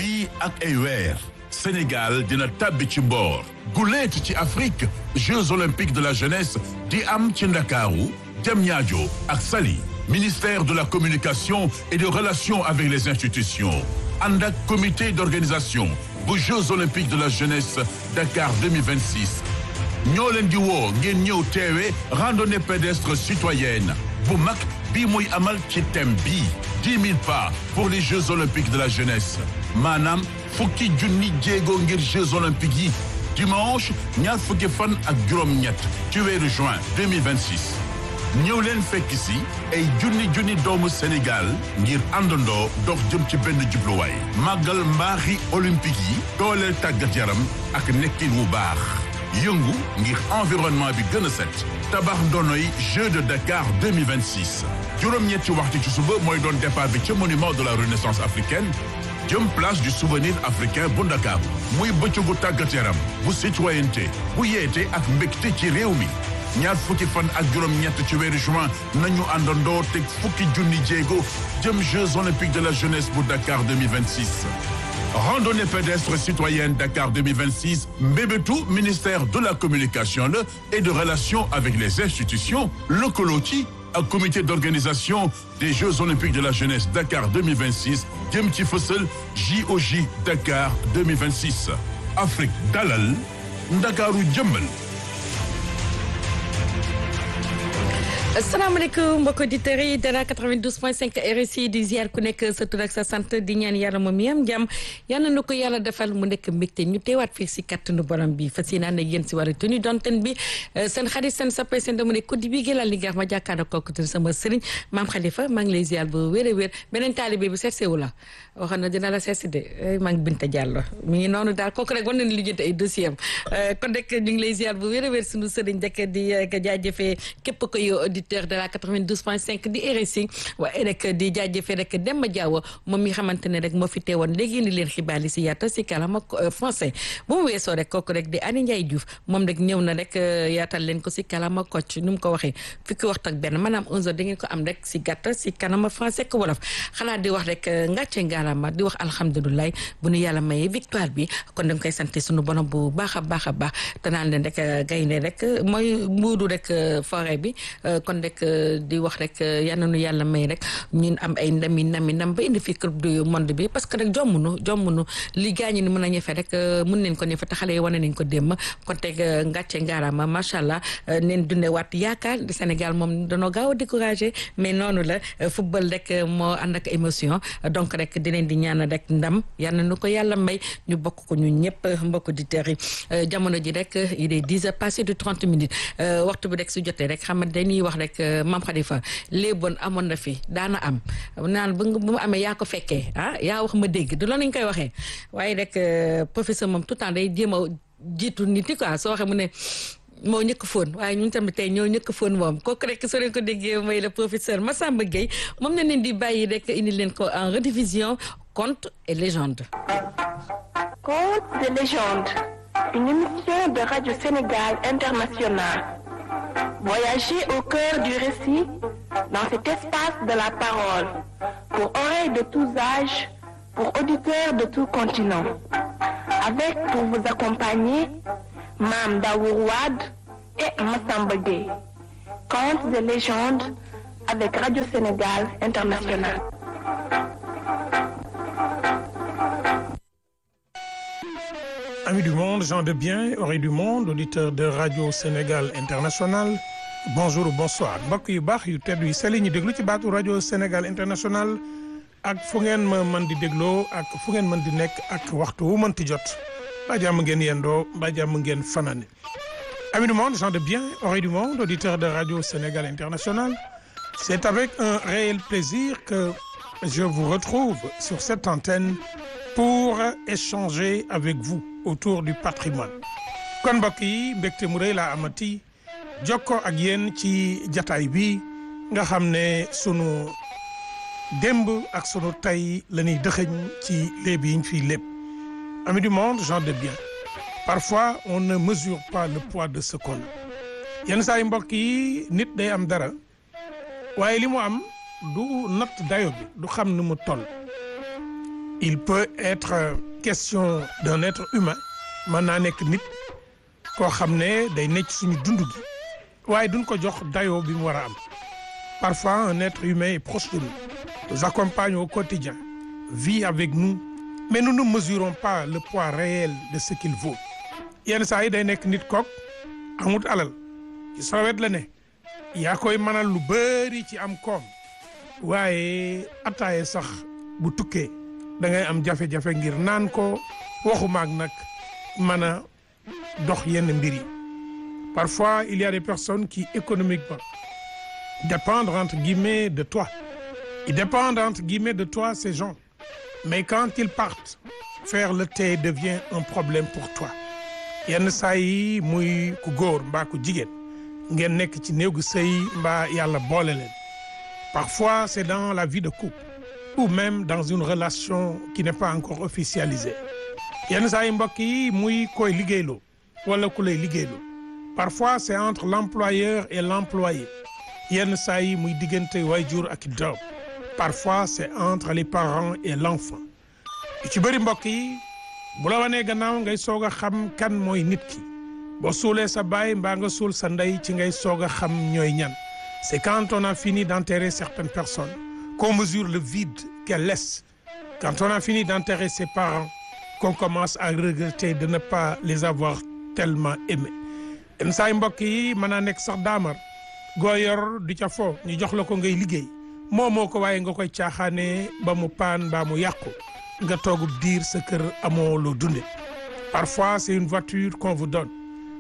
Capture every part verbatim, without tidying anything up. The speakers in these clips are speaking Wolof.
fii ak ay weer Sénégal dina tàbbi ci mboor guleet ci Afrique Jeux olympiques de la jeunesse di am ci Ndakaaru Diamniadio ak Saly ministère de la communication et des relations avec les institutions ànd ak comité d'organisation bu Jeux olympiques de la jeunesse Dakar deux mille vingt-six ñoo leen di woo ngeen ñëw teewe randonnée pédestre citoyenne bu mag bii muy amal ci thème bi dix mille pas pour les Jeux olympiques de la jeunesse maanaam fukki junni jéego ngir Jeux olympiques yi dimanche ñaar fukki fan ak juróom-ñett ci weeru juin deux mille vingt-six ñëw leen fekk si ay junni junni doomu Sénégal ngir àndandoo dox jëm ci benn jubluwaay màggal mbaaxi olympique yi dooleel tàggat yaram ak nekkin wu baax yëngu ngir environnement bi gën a set tabax ndonoy Jeux de Dakar deux mille vingt-six juróom-ñetti waxtu ci suba mooy doon départ bi ca monument de la Renaissance africaine jëm place du souvenir africain bu Dakar muy bëccëgu tàggat yaram bu citoyenneté bu yeete ak mbégte ci réew mi ñaar fukki fan ak juróom-ñett ci weeru juin nañu àndandoo teg fukki junni jéego jëm Jeux olympiques de la jeunesse bu Dakar deux mille vingt-six randonnée pédestre citoyenne Dakar deux mille vingt-six mbébétu ministère de la communication la et de relations avec les institutions lëkkaloo ci ak comité d'organisation des Jeux olympiques de la jeunesse Dakar deux mille vingt-six jëm ci fësal J O J Dakar deux mille vingt-six Afrique dalal Ndakaaru jëmbal. asalaamaaleykum mbokki auditeurs yi de la quatre-vingt-douze point cinq R S I di ziar ku nekk sa tur ak sa sant di ñaan yàlla moom mi am jàmm yal na ko yàlla defal mu nekk mbégte ñu teewaat fii si kattanu borom bi fas yéene ànd ak yéen si wàllu tenue d'antenne bi seen xarit seen sappe seen dama ne koddi bi gëlal li nga ma jàkkaarloo kooku sama sëriñ maam Khalifa maa ngi lay ziar bu wér a wér beneen taalibe bi seet sewu la waxoon na dina la seet si de maa ngi Binta Diallo mi ngi noonu daal kooku rek war nañu lijjanti ay dossier am kon rek ñu ngi lay ziar bu wér a wér suñu sëriñ rek di jaajëfee képp ko yow auditeur de la quatre-vingt-douze point cinq di R S I waaye rek di jaajëfee rek Demba Diawo moom mi xamante ne rek moo fi teewoon léegi indi leen xibaar yi si yaatal si kàllaama français bu mu weesoo rek kooku rek di Ani Ndiaye Diouf moom rek ñëw na rek yaatal leen ko si kàllaama Kocc ni mu ko waxee fukki waxtu ak benn maanaam onze heures da ngeen ko am rek si gàttal si kanama français ko wolof xanaa di wax rek ngàcce ngaalama di wax alhamdulilah bu nu yàlla mayee victoire bi kon dañ koy sant sunu borom bu baax a baax a baax te naan leen rek gaynde rek mooy mbuudu rek forêt bi kon rek di wax rek yal na nu yàlla may rek ñun am ay ndami ndami ndam ba indi fi coupe du monde bi parce que rek jommunu jommunu li gaañi ni mën a ñefe rek mën nañ ko ñefe te xale yi wane nañ ko démb kon teg ngàcce ngaarama macha allah neen dunde waat yaakaar di Sénégal moom danoo gaaw a découragé mais noonu la football rek moo ànd ak émotion donc rek dinañ di ñaan rek ndam yal na nu ko yàlla may ñu bokk ko ñun ñëpp mbokk auditeurs yi jamono ji rek il est dix heures passé de trente minutes waxtu bi rek su jotee rek xam nga dañuy wax rek Maam Khalifa léeboon amoon na fi daana am naan bu mu amee yaa ko fekkee ah yaa wax ma dégg du loolu ñu koy waxee waaye rek professeur moom tout le temps day jéem a jiitu nit yi quoi soo waxee mu ne moo ñëkk fóon waaye ñun tamit tey ñoo ñëkk fóon moom kooku rek soo leen ko déggee mooy le professeur Massamba Gueye moom na leen di bàyyi rek indi leen ko en rediffusion contes et légendes. Contes et légendes, une émission de Radio Sénégal International. Voyagez au cœur du récit dans cet espace de la parole pour oreilles de tous âges, pour auditeurs de tout continent. Avec pour vous accompagner Mame Daour Wade et Massamba Gueye. Contes et légendes avec Radio Sénégal International. Amis du monde, gens de bien, oreilles du monde, auditeurs de Radio Sénégal International, bonjour ou bonsoir. mbokk yu baax yu tedd yu sell ñu déglu ci baatu Radio Sénégal International ak fu ngeen ma mën di dégloo ak fu ngeen mën di nekk ak waxtu wu mënti jot mbaa jàmm ngeen yendoo mbaa jàmm ngeen fanane. Amis du monde, gens de bien, oreilles du monde, auditeurs de Radio Sénégal International, c'est avec un réel plaisir que je vous retrouve sur cette antenne pour échanger avec vous autour du patrimoine. kon mbokk yi mbégte mu rëy laa amati jokkoo ak yéen ci jataay bi nga xam ne sunu démb ak sunu tey la ñuy dëxëñ ci léeb yi ñu fiy lépp. Amis du monde, gens de bien, parfois on ne mesure pas le poids de ce qu'on a. yenn saa yi mbokk yi nit day am dara waaye li mu am du natt dayo bi du xam ni mu toll il peut être question d'un être humain mën naa nekk nit koo xam ne day nekk suñu dund gi waaye duñ ko jox dayoo bi mu war a am parfois un être humain est proche de nous nous accompagne au quotidien vit avec nous mais nous ne mesurons pas le poids réel de ce qu'il vaut yenn saa yi day nekk nit kook amut alal ci sa wet la ne yaa koy mënal lu bëri ci am koom waaye attaaye sax bu tukkee da ngay am jafe-jafe ngir naan ko waxumaak nag mën a dox yenn mbir yi parfois il y a des personnes qui économiquement dépendent entre guillemets de toi ils dépendent entre guillemets de toi ces gens mais quand ils partent faire le thé devient un problème pour toi yenn saa yi muy ku góor mbaa ku jigéen ngeen nekk ci néegu sëy mbaa yàlla boole leen parfois c'est dans la vie de couple ou même dans une relation qui n'est pas encore officialisée yenn saa yi mbokk yi muy koy liggéeyloo wala ku lay liggéeyloo parfois c'est entre l'employeur et l'employé yenn saa yi muy diggante waajur ak doom parfois c'est entre les parents et l'enfant ci bëri mbokk yi bu la wanee gannaaw ngay soog a xam kan mooy nit ki boo suulee sa baay mbaa nga suul sa ndey ci ngay soog a xam ñooy ñan c'est quand on a fini d'enterrer certaines personnes qu'on mesure le vide qu'elles laissent quand on a fini d'enterrer ses parents qu'on commence à regretter de ne pas les avoir tellement aimés yenn saa yi mbokk yi mën naa nekk sax daamar goo yor di ca fo ñu jox la ko ngay liggéey moo moo ko waaye nga koy caaxaanee ba mu paan ba mu yàqu nga toogub diir sa kër amoo loo dunde parfois c'est une voiture qu'on vous donne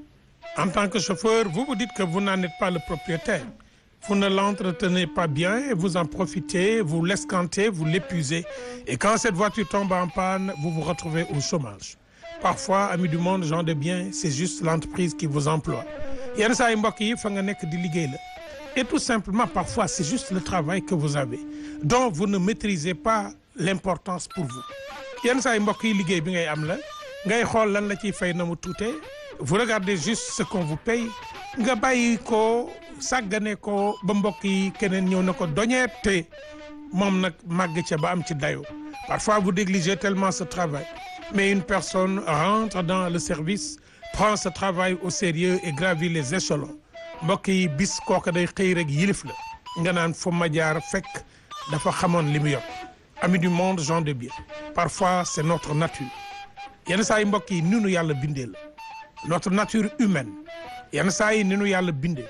en tant que chauffeur vous vous dites que vous n'en êtes pas le propriétaire vous ne l'entretenez pas bien et vous en profitez vous l'esquantez vous l'épuisez et quand cette voiture tombe en panne vous vous retrouvez au chômage parfois amis du monde gens de bien c'est juste l'entreprise qui vous emploie yenn saa yi mbokk yi fa nga nekk di liggéey la et tout simplement parfois c'est juste le travail que vous avez dont vous ne maîtrisez pas l'importance pour vous yenn saa yi mbokk yi liggéey bi ngay am la ngay xool lan la ciy fay na mu tuute vous regardez juste ce qu'on vous paye nga bàyyi ko sàggane ko ba mbokk yi keneen ñëw na ko doñeet te moom nag màgg ca ba am ci dayo parfois vous négligez tellement ce travail mais une personne rentre dans le service prend ce travail au sérieux et gravit les échelons mbokk yi bis kooka day xëy rek yilif la nga naan fu ma jaar fekk dafa xamoon li mu yor amis du monde gens de bien parfois c'est notre nature yenn saa yi mbokk yi ni nu yàlla bindee la notre nature humaine yenn saa yi ni nu yàlla bindee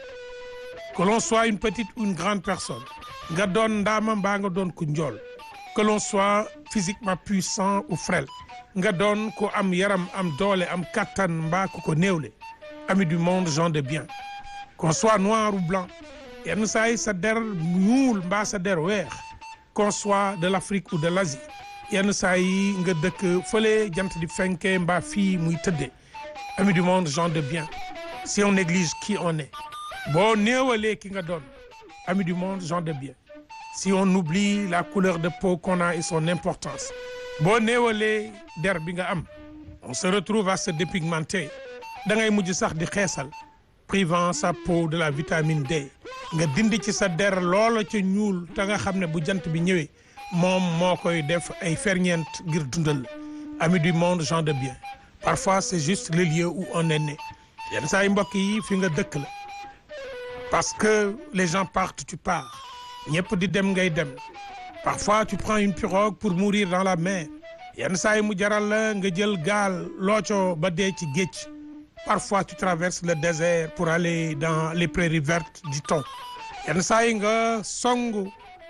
que l'on soit une petite ou une grande personne nga doon ndaama mbaa nga doon ku njool que l'on soit physiquement puissant ou frêle nga doon ko am yaram am doole am kattan mbaa ku ko néewle amis du monde gens de bien qu'on soit noir ou blanc yenn saa yi sa der ñuul mbaa sa der weex qu'on soit de l'Afrique ou de l'Asie yenn saa yi nga dëkk fële jant di fenke mbaa fii muy tëddee amis du monde gens de bien si on néglige qui on est boo néewalee ki nga doon amis du monde gens de bien si on oublie la couleur de peau qu'on a et son importance boo néewalee der bi nga am on se retrouve à se dépigmenter da ngay mujj sax di xeesal privant sa peau de la vitamine D nga dindi ci sa der loola ca ñuul te nga xam ne bu jant bi ñëwee moom moo koy def ay ferñeent ngir dundal amis du monde gens de bien parfois c'est juste le lieu où on est né yenn saa yi mbokk yi fi nga dëkk la parce que les gens partent tu pars ñëpp di dem ngay dem parfois tu prends une pirogue pour mourir dans la mer yenn saa yi mu jaral la nga jël gaal looco ba dee ci géej parfois tu traverses le désert pour aller dans les prairies vertes du thon yenn saa yi nga songu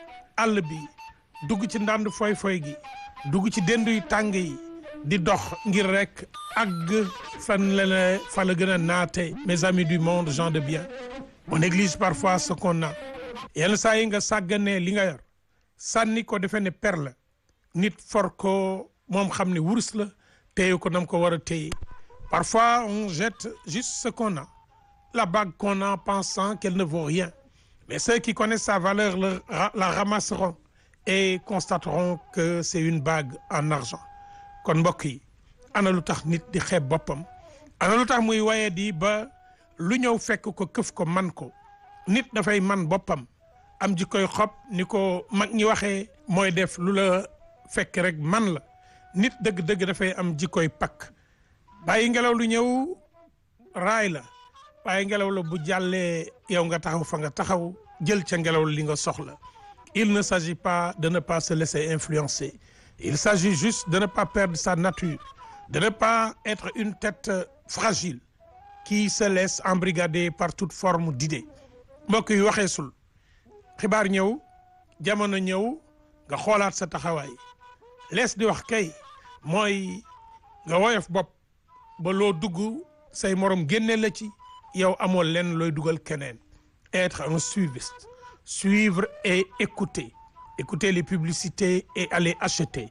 àll bi dugg ci ndànd foy foy gi dugg ci dendu yu tàng yi di dox ngir rek àgg fan la la fa la gën a naate mes amis du monde gens de bien on néglige parfois ce qu'on a yenn saa yi nga sàgganee li nga yor sànni ko defe ne per la nit for ko moom xam ne wurus la téye ko nam ko war a téye parfois on jette juste ce qu'on a la bague qu'on a pensant qu'elle ne vaut rien mais ceux qui connaissent sa valeur la, la ramasseront et constateront que c'est une bague en argent kon mbokk yi ana lu tax nit di xeeb boppam ana lu tax muy waye di ba lu ñëw fekk ko këf ko man ko nit dafay man boppam am ji koy xob ni ko mag ñi waxee mooy def lu la fekk rek man la nit dëgg-dëgg dafay am jikkoy pakk bàyyi ngelaw lu ñëw raay la waaye ngelaw la bu jàllee yow nga taxaw fa nga taxaw jël ca ngelaw li nga soxla. Il ne s'agit pas de ne pas se laisser influencer. Il s'agit juste de ne pas perdre sa nature, de ne pas être une tête fragile qui se laisse embrigader par toute forme d'idée. mbokk yi waxeesul xibaar ñëw jamono ñëw nga xoolaat sa taxawaay lees di wax kay mooy nga woyof bopp ba loo dugg say morom génne la ci yow amoo lenn looy dugal keneen. Être un suiviste, suivre et écouter, écouter les publicités et aller acheter,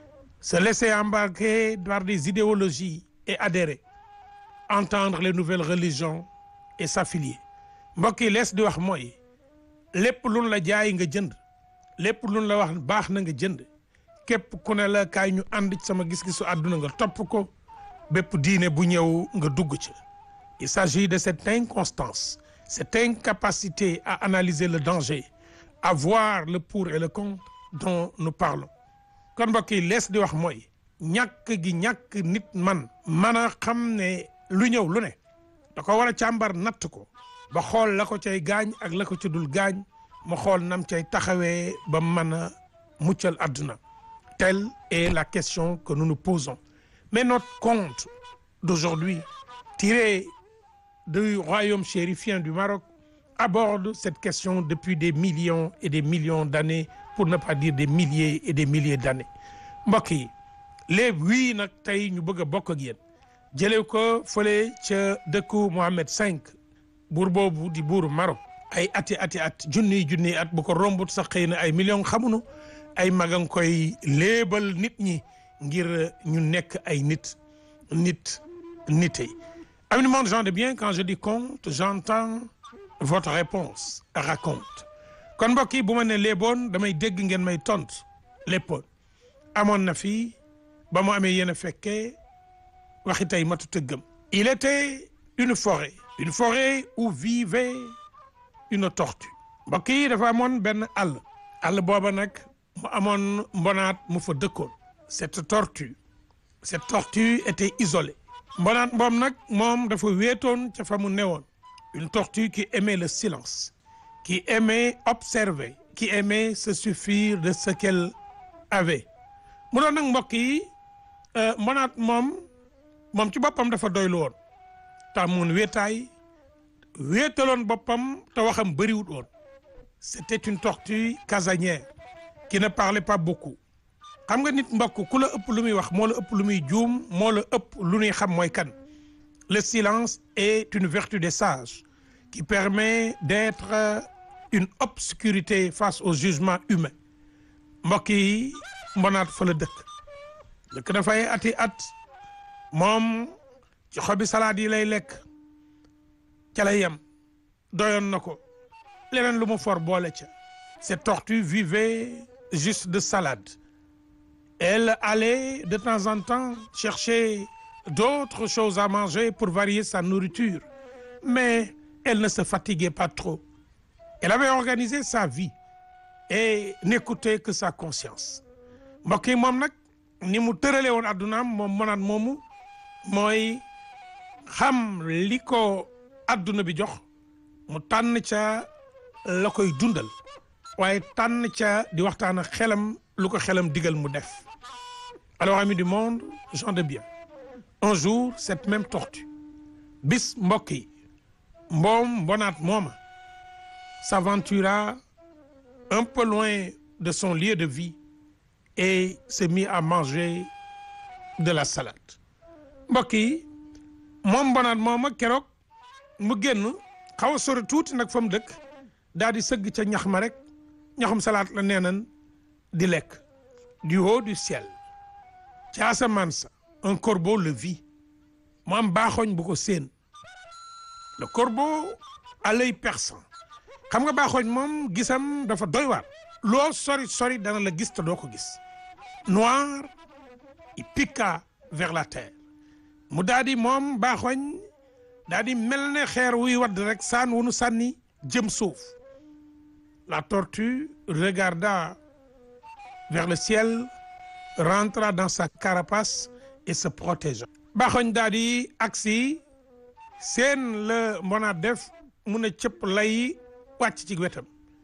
se laisser embarquer par des idéologies et adhérer, entendre les nouvelles religions et s'affilier. mbokk yi lees di wax mooy lépp luñ la jaay nga jënd lépp luñ la wax baax na nga jënd képp ku ne la kaay ñu ànd ci sama gis-gisu àdduna nga topp ko bépp diine bu ñëw nga dugg ci. Il s'agit de cette inconstance, cette incapacité à analyser le danger, à voir le pour et le contre dont nous parlons. kon mbokk yi lees di wax mooy ñàkk gi ñàkk nit man mën a xam ne lu ñëw lu ne da ko war a càmbar natt ko ba xool la ko cay gaañ ak la ko ci dul gaañ mu xool nam cay taxawee ba mën a muccal àdduna. Telle est la question que nous nous posons. Mais notre conte d'aujourd'hui, tiré du royaume chérifien du Maroc, aborde cette question depuis des millions et des millions d'années, pour ne pas dire des milliers et des milliers d'années. mbokk yi léegi wii nag tey ñu bëgg a bokk ak yéen jëlee ko fële ca dëkku Mohammed cinq buur boobu di buuru Maroc ay ati ati at junniy junniy at bu ko rombut sax xëy na ay millions xamuñu ay magang koy léebal nit ñi ngir ñu nekk ay nit nit nité. Amis du monde, gens de bien, quand je dis conte, j'entends votre réponse raconte. kon mbokk yi bu ma ne léeboon damay dégg ngeen may tontu léppoon amoon na fi ba mu amee yéen a fekkee waxi tey matu tëggam. Il était une forêt une forêt où vivait une tortue. mbokk yi dafa amoon benn àll àll booba nag mu amoon mbonaat mu fa dëkkoon. cette tortue cette tortue était isolée. mbonaat moom nag moom dafa wéetoon ca fa mu newoon. une tortue qui aimait le silence, qui aimait observer, qui aimait se suffire de ce qu'elle avait. mu doon nag mbokk yi mbonaat moom moom ci boppam dafa doylu woon tax mun wéetaay wéetaloon boppam te waxam bëriwut woon. c'était une tortue casanière qui ne parlait pas beaucoup. xam nga nit mbokk ku la ëpp lu muy wax moo la ëpp lu muy juum moo la ëpp lu ñuy xam mooy kan. Le silence est une vertu des sages qui permet d'être une obscurité face au jugement humain. mbokk yi mbonaat fa la dëkk dëkk dafay ati at moom ci xobi salade yi lay lekk ca lay yem doyoon na ko leneen lu mu for boole ca. Cette tortue vivait juste de salade. Elle allait de temps en temps chercher d'autres choses à manger pour varier sa nourriture, mais elle ne se fatiguait pas trop. Elle avait organisé sa vie et n'écoutait que sa conscience. mbokk yi moom nag ni mu tërale woon addunaam moom mënaat moomu mooy xam li ko adduna bi jox mu tànn ca la koy dundal waaye tànn ca di waxtaan ak xelam lu ko xelam digal mu def. Alors amis du monde, gens de bien, un jour cette même tortue bis mbokk yi mboom mbonaat mooma s'aventura un peu loin de son lieu de vie et se mit à manger de la salade. mbokk yi moom mbonaat mooma keroog mu génn xaw a sori tuuti nag fa mu dëkk daal di sëgg ca ñax ma rek ñaxum salade la neenan di lekk. Du haut du ciel ci asamaan sa un corbeau le vit mu am baaxoñ bu ko séen. le corbeau à l'œil perçant xam nga baaxoñ moom gisam dafa doy waar loo sori sori dana la gis te doo ko gis. Noir il piqua vers la terre mu daal di moom baaxoñ daal di mel ne xeer wuy wadd rek saan wu nu sànni jëm suuf. La tortue regarda vers le ciel rentra dans sa carapace et se protégea. Baxoñ daal di agsi seen la mbonaat def mun a cëpp lay wàcc ci wetam.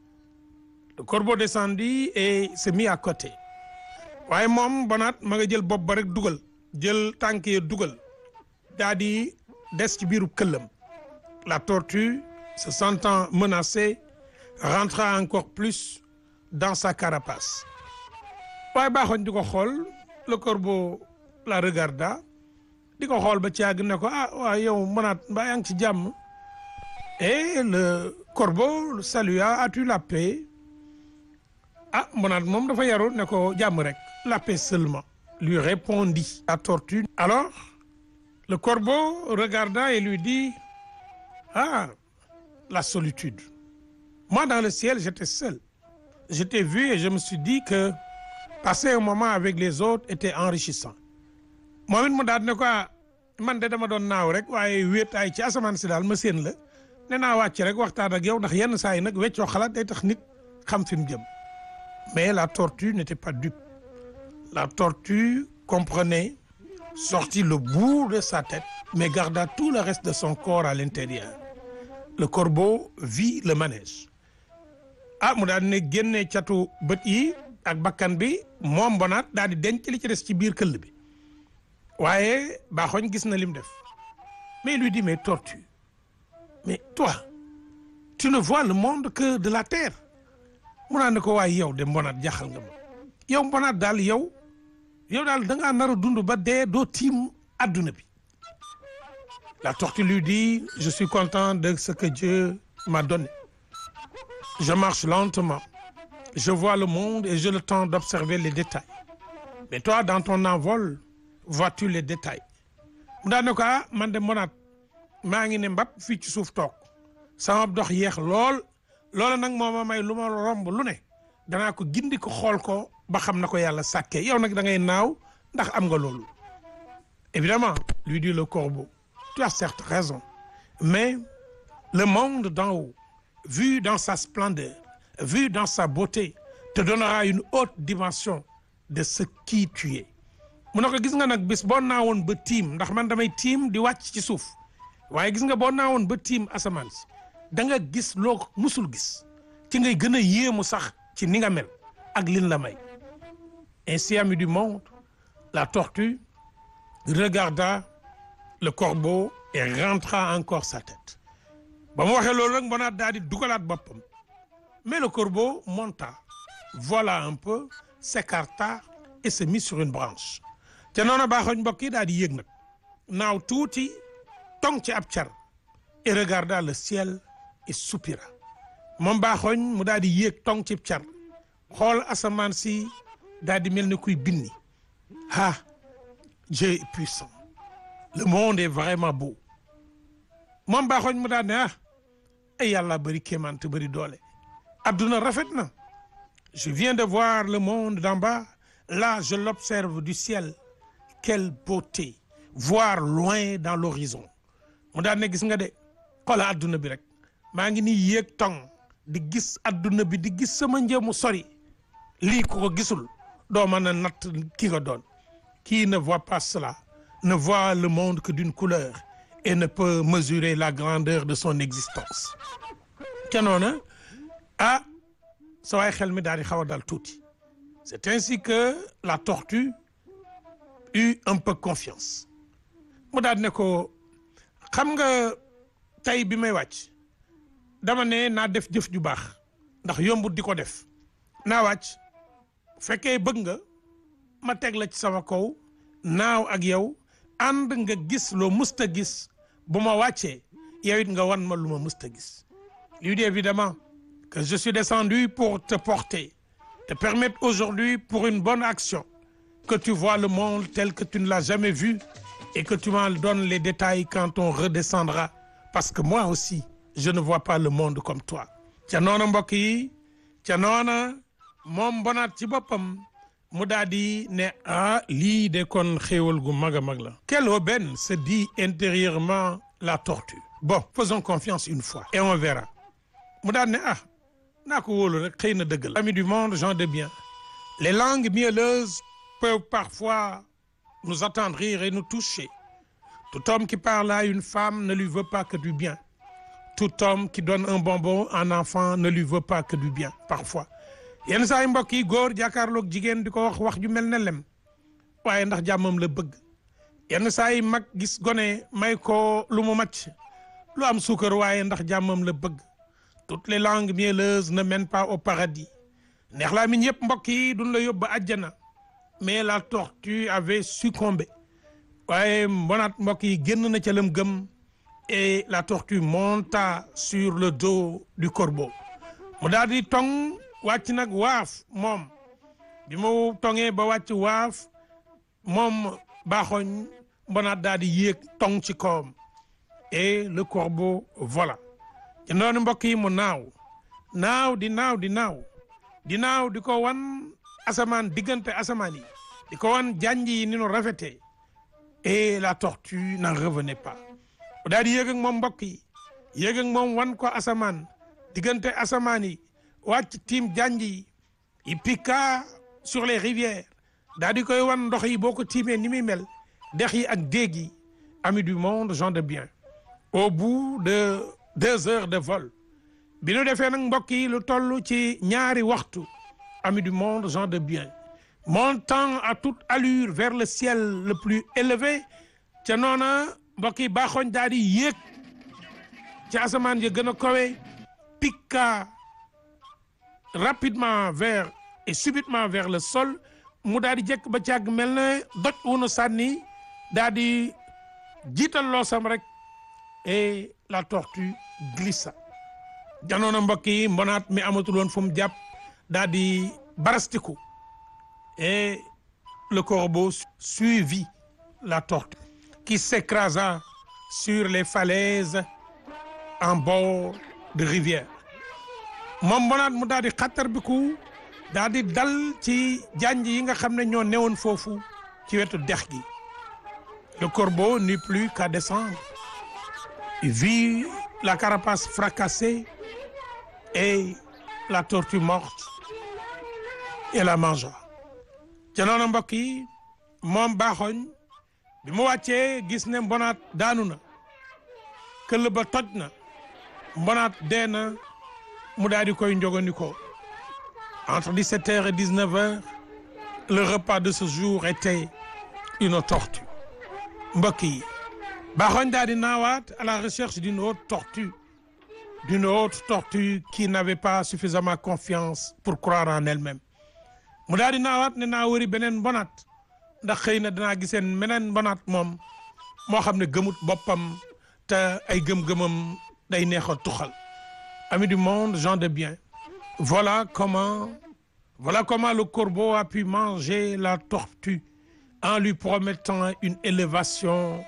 Le corbeau descendit et se mit à côté waaye moom mbonaat ma nga jël bopp ba rek dugal jël tànk yi dugal daal di des ci biiru këllam. La tortue, se sentant menacée, rentra encore plus dans sa carapace. waaye baaxoñ di ko xool le corbeau la regarda di ko xool ba ci àgg ne ko ah waaw yow mbonaat mbaa yaa ngi ci jàmm. Et le corbeau le salua, as-tu la paix? Ah mbonaat moom dafa yaru ne ko jàmm rek. La paix seulement, lui répondit la tortue. Alors le corbeau regarda et lui dit: ah, la solitude. Moi dans le ciel j'étais seul. Je t'ai vu et je me suis dit que passer un moment avec les autres était enrichissant. moom it mu daal ne ko man de dama doon naaw rek waaye wéetaay ci asamaan si daal ma séen la ne naa wàcc rek waxtaan ak yow ndax yenn saa yi nag weccoo xalaat day tax nit xam fi mu jëm. Mais la tortue n'était pas dupe. La tortue comprenait, sortit le bout de sa tête, mais garda tout le reste de son corps à l'intérieur. Le corbeau vit le manège. ah mu daal ne génne catu bët yi ak bakkan bi moom mbonaat daal di denc li ci des ci biir këll bi waaye baaxoñ gis na lim def. Mais il lui dit: mais tortue, mais toi tu ne vois le monde que de la terre. mu naan ne ko waaye yow de mbonaat jaaxal nga ma yow mbonaat daal yow yow daal da ngaa nar a dund ba dee doo tiim adduna bi. La tortue lui dit: je suis content de ce que Dieu m'a donné. Je marche lentement, je vois le monde et j'ai le temps d'observer les détails. Mais toi dans ton envol vois-tu les détails. mu daan ne ko ah man de mbonaat maa ngi ne mbap fii ci suuf toog sama dox yeex lool. loolu nag moo ma may lu ma romb lu ne danaa ko gindi ko xool ko ba xam na ko yàlla sàkkee yow nag da ngay naaw ndax am nga loolu. Évidemment, lui dit le corbeau, tu as certes raison, mais le monde d'en haut, vu dans sa splendeur, vu dans sa beauté, te donnera une haute dimension de ce qui tu es. mu ne ko gis nga nag bis boo naawoon ba tiim ndax man damay tiim di wàcc ci suuf waaye gis nga boo naawoon ba tiim asamaan si da nga gis loo musul gis ci ngay gën a yéemu sax ci ni nga mel ak lin la may. Ainsi, ami du monde, la tortue regarda le corbeau et rentra encore sa tête. ba mu waxee loolu rek mbonaat daal di dugalaat boppam. Mais le corbeau monta, vola un peu, s'écarta et se mit sur une branche. te noonu baaxoñ mbokk yi daal di yéeg nag naaw tuuti tong ci ab car et regarda le ciel et soupira. moom baaxoñ mu daal di yéeg tong ci car xool asamaan si daal di mel ni kuy binni. ah Dieu est puissant, le monde est vraiment beau. moom baaxoñ mu daal ne ah ay yàlla bëri kéemaan te bëri doole. adduna rafet na. Je viens de voir le monde d'en bas, là je l'observe du ciel. Quelle beauté, voir loin dans l'horizon. mu daal ne gis nga de xoola adduna bi rek maa ngi nii yéeg tong di gis adduna bi di gis sama njëmu sori lii ku ko gisul doo mën a natt ki nga doon. Qui ne voit pas cela ne voit le monde que d'une couleur et ne peut mesurer la grandeur de son existence. te noona ah sa waay xel mi daal di xaw a dal tuuti. C'est ainsi que la tortue eut un peu confiance. mu daal ne ko xam nga tey bi may wàcc dama ne naa def jëf ju baax ndax yombut di ko def naa wàcc fekkee bëgg nga ma teg la ci sama kaw naaw ak yow ànd nga gis loo musta gis bu ma wàccee yow it nga wan ma lu ma musta gis. Lui dit évidemment que je suis descendu pour te porter, te permettre aujourd'hui pour une bonne action que tu vois le monde tel que tu ne l'as jamais vu et que tu m'en donnes les détails quand on redescendra parce que moi aussi je ne vois pas le monde comme toi. ca noona mbokk yi ca noona moom mbonaat ci boppam mu daal di ne ah lii de kon xéewal gu mag a mag la. Quelle aubaine, se dit intérieurement la tortue. Bon, faisons confiance une fois et on verra. mu daal ne ah naa ko wóolu rek xëy na dëgg la. Amis du monde, gens de bien, les langues mielleuses peuvent parfois nous attendrir et nous toucher. Tout homme qui parle à une femme ne lui veut pas que du bien. Tout homme qui donne un bonbon à un enfant ne lui veut pas que du bien parfois. yenn saa yi mbokk yi góor jàkkaarloog jigéen di ko wax wax ju mel ne lem waaye ndax jàmmam la bëgg. yenn saa yi mag gis gone may ko lu mu màcc lu am suukar waaye ndax jàmmam la bëgg. toutes les langues mielleuses ne mènent pas au paradis. neex laa miñ yëpp mbokk yi duñ la yóbbu àjjana. mais la tortue avait succombé. waaye mbonaat mbokk yi génn na ca lam gëm. et la tortue monta sur le dos du corbeau. mu daal di tong wàcc nag waaf moom. bi mu tongee ba wàcc waaf moom baaxoñ mbonaat daal di yéeg tong ci kawam. et le corbeau vola. ci noonu mbokk yi mu naaw. naaw di naaw di naaw. di naaw di ko wan asamaan diggante asamaan yi. di ko wan janj yi ni nu rafetee. et la tortue n'en revenait pas. mu daal di yéeg ak moom mbokk yi. yéeg ak moom wan ko asamaan diggante asamaan yi wàcc tiim janj yi. il piqua sur les rivières. daal di koy wan ndox yi boo ko tiimee ni muy mel. dex yi ak déeg yi. amis du monde, gens de bien. au bout de deux heures de vol. bi nu defee nag mbokk yi lu toll ci ñaari waxtu. amis du monde, gens de bien. montant à toute allure vers le ciel le plus élevé. ca noona mbokk yi baaxoñ daal di yéeg ci asamaan ya gën a kawe. piqua rapidement vers et subitement vers le sol. mu daal di jekk ba càgg mel na doj wu nu sànni daal di jiital loosam rek. et la tortue glissa. janoona mbokk yi mbonaat mi amatul woon fu mu jàpp daal di barastiku. et le corbeau suivit la tortue qui s'écrasa sur les falaises en bord de rivière. moom mbonaat mu daal di xattar biku daal di dal ci janj yi nga xam ne ñoo newoon foofu ci wetu dex gi. le corbeau n'eut plus qu'à descendre. il vit la carapace fracassée et la tortue morte et la mangea. ca noonu mbokk yi moom baaxoñ bi mu wàccee gis ne mbonaat daanu na. këll ba toj na. mbonaat dee na mu daal di koy njogandikoo. entre dix-sept heures et dix-neuf heures le repas de ce jour était une tortue. mbokk yi baaxoñ daal di naawaat à la recherche d'une autre tortue. d'une autre tortue qui n'avait pas suffisamment confiance pour croire en elle-même. mu daal di naawaat ne naa wëri beneen mbonaat ndax xëy na danaa giseen meneen mbonaat moom moo xam ne gëmut boppam te ay gëm-gëmam day neex a tuxal. amis du monde, gens de bien. voilà comment voilà comment le corbeau a pu manger la tortue en lui promettant une élévation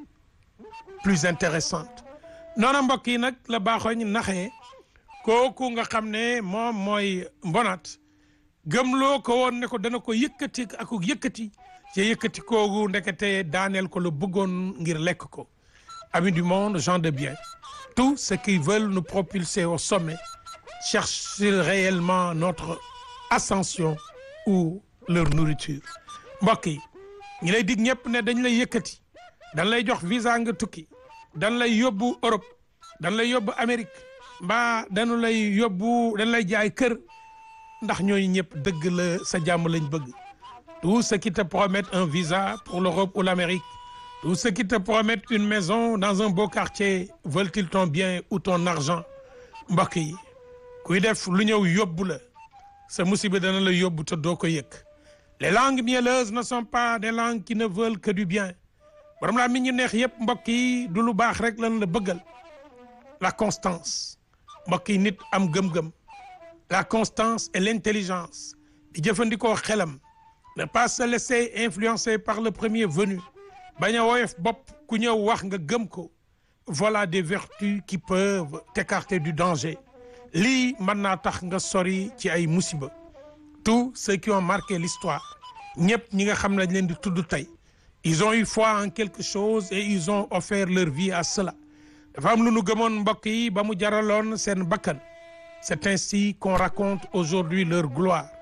plus intéressante. noonu mbokk yi nag la baaxoñ naxee kooku nga xam ne moom mooy mbonaat gëmloo ko woon ne ko dana ko yëkkati ak yëkkati ci yëkkati koogu ndekete daaneel ko la bëggoon ngir lekk ko. amis du monde, gens de bien. tous ceux qui veulent nous propulser au sommet cherchent-ils réellement notre ascension ou leur nourriture. mbokk yi ñi lay dig ñëpp ne dañ lay yëkkati dañ lay jox visa nga tukki dañ lay yóbbu Europe dañ lay yóbbu Amérique mbaa dañu lay yóbbu dañ lay jaay kër ndax ñooñu ñëpp dëgg la sa jàmm lañ bëgg. tous ceux qui te promettent un visa pour l'Europe ou l'Amérique, tous ceux qui te promettent une maison dans un beau quartier veulent-ils ton bien ou ton argent. mbokk yi kuy def lu ñëw yóbbu la sa musiba dana la yóbbu te doo ko yëg. les langues mielleuses ne sont pas des langues qui ne veulent que du bien. borom laa mi ñu neex yëpp mbokk yi du lu baax rek lan la bëggal. la constance mbokk yi nit am gëm-gëm. la constance et l'intelligence di jëfandikoo xelam. ne pas se laisser influencer par le premier venu. bañ a woyof bopp ku ñëw wax nga gëm ko. voilà des vertus qui peuvent t'écarter du danger. lii mën naa tax nga sori ci ay musiba. tous ceux qui ont marqué l'histoire ñëpp ñi nga xam ne dañ leen di tudd tey. ils ont eu foi en quelque chose et ils ont offert leur vie à cela. dafa am lu nu gëmoon mbokk yi ba mu jaraloon seen bakkan. c'est ainsi qu'on raconte aujourd'hui leur gloire.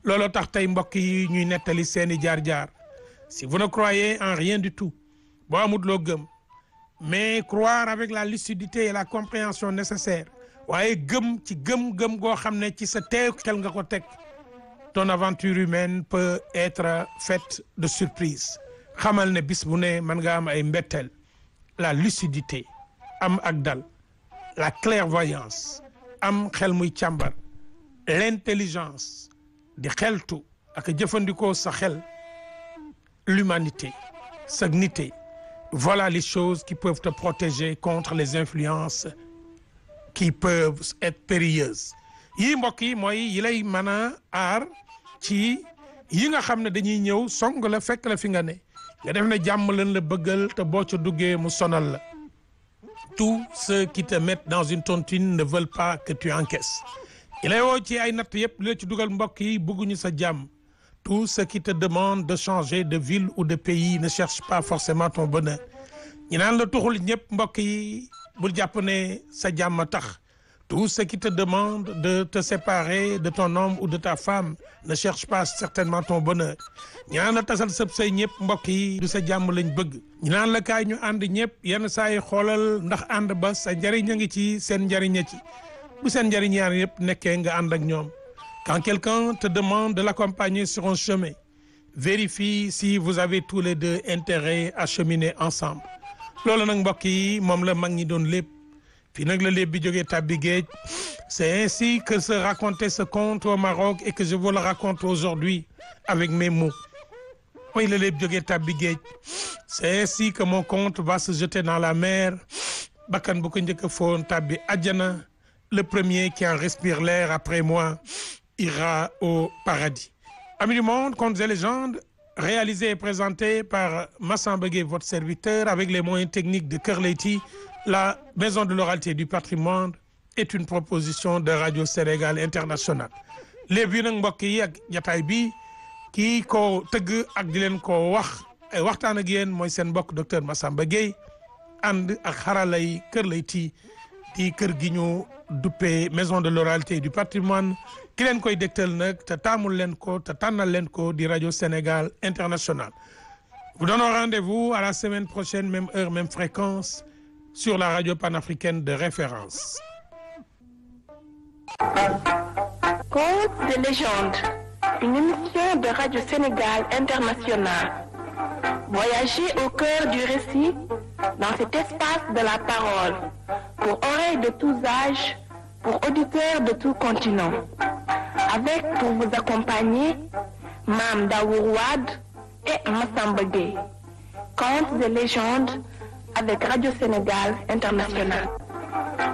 looloo tax tey mbokk yi ñuy nettali seeni jaar-jaar si vous ne croyez en rien du tout boo amut loo gëm mais croire avec la lucidité et la compréhension nécessaire waaye gëm ci gëm-gëm goo xam ne ci sa teew xel nga ko teg ton aventure humaine peut être faite de surprise xamal ne bis bu ne mën nga am ay mbetteel la lucidité am ak dal la clairvoyance am xel muy càmbar l'intelligence di xeltu ak jëfandikoo sa xel l'humanité sa nité voilà les choses qui peuvent te protéger contre les influences qui peuvent être périlleuses yii mbokk yi mooy yi lay mën a aar ci yi nga xam ne dañuy ñëw song la fekk la fi nga ne nga def ne jàmm leen la bëggal te boo ca duggee mu sonal la tous ceux qui te mettent dans une tontine ne veulent pas que tu encaisses yi lay woo ci ay natt yëpp li la ci dugal mbokk yi bëgguñu sa jàmm tous ceux qui te demandent de changer de ville ou de pays ne cherchent pas forcément ton bonheur ñi naan la tuxul ñëpp mbokk yi bul jàpp ne sa jàmm tax tous ceux qui te demandent de te séparer de ton homme ou de ta femme ne cherchent pas certainement ton bonheur ñi naan la tasal sëb say ñëpp mbokk yi du sa jàmm lañ bëgg ñi naan la kaay ñu ànd ñëpp yenn saa yi xoolal ndax ànd ba sa njariñ a ngi ci seen njariñ a ci bu seen njariñ yaar yëpp nekkee nga ànd ak ñoom quand quelqu'un te demande de l'accompagner sur un chemin vérifie si vous avez tous les deux intérêt à cheminer ensemble loolu nag mbokk yi moom la mag ñi doon lépp fii nag la lépp bi jógee tàbbi géej c'est ainsi que se racontait ce conte au Maroc et que je vous le raconte aujourd'hui avec mes mots mooy la lépp jógee tàbbi géej c'est ainsi que mon conte va se jeter dans la mer bakkan bu ko njëkk a foon tàbbi àjjana le premier qui en respire l'air après moi ira au paradis. Amis du monde, contes et légendes, réalisé et présenté par Massamba Gueye, votre serviteur, avec les moyens techniques de Kër Leyti. La Maison de l'oralité du patrimoine est une proposition de Radio Sénégal International. léegi nag mbokk yi ak jataay bi kii ko tëgg ak di leen ko wax ay waxtaan ak yéen mooy seen mbokk docteur Massamba Gueye ànd ak xaralay Kër Leyti di kër gi ñu duppee Maison de l'oralité du patrimoine ki leen koy dégtal nag te taamul leen ko te tànnal leen ko di Radio Sénégal International. Vous donnons rendez-vous à la semaine prochaine, même heure, même fréquence, sur la radio panafricaine de référence. Contes de légende, une émission de Radio Sénégal International. Voyagez au cœur du récit dans cet espace de la parole, pour oreilles de tous âges, pour auditeurs de tout continent. Avec pour vous accompagner, Mame Daour Wade et Massamba Gueye. Contes de légende avec Radio Sénégal International.